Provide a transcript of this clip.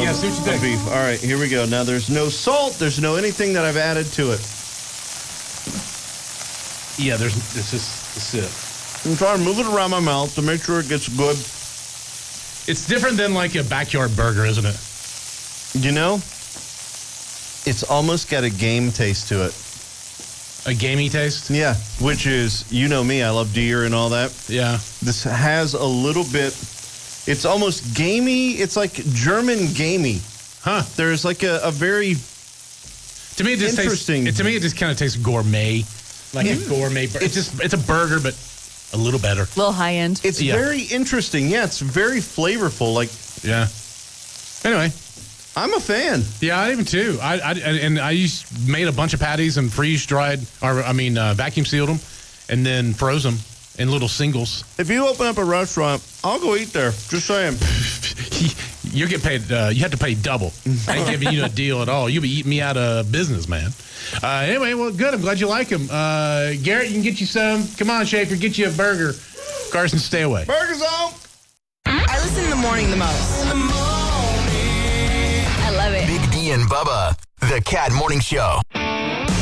Yeah, see what you think. Beef. All right, here we go. Now, there's no salt. There's no anything that I've added to it. Yeah, this is it. I'm trying to move it around my mouth to make sure it gets good. It's different than like a backyard burger, isn't it? You know, it's almost got a game taste to it. A gamey taste? Yeah, which is, you know me, I love deer and all that. Yeah. This has a little bit, it's almost gamey. It's like German gamey. Huh. There's like a very to me, it just interesting. To me, it just kind of tastes gourmet. Like a gourmet burger. It's a burger, but a little better. A little high end. It's very interesting. Yeah, it's very flavorful. Like, yeah. Anyway. I'm a fan. Yeah, I even too. I made a bunch of patties and vacuum sealed them, and then froze them in little singles. If you open up a restaurant, I'll go eat there. Just saying. You get paid. You have to pay double. I ain't giving you a deal at all. You'll be eating me out of business, man. Anyway, well, good. I'm glad you like them. Garrett, you can get you some. Come on, Schaefer, get you a burger. Carson, stay away. Burgers on. I listen in the morning the most. I love it. Big D and Bubba, the Cat Morning Show.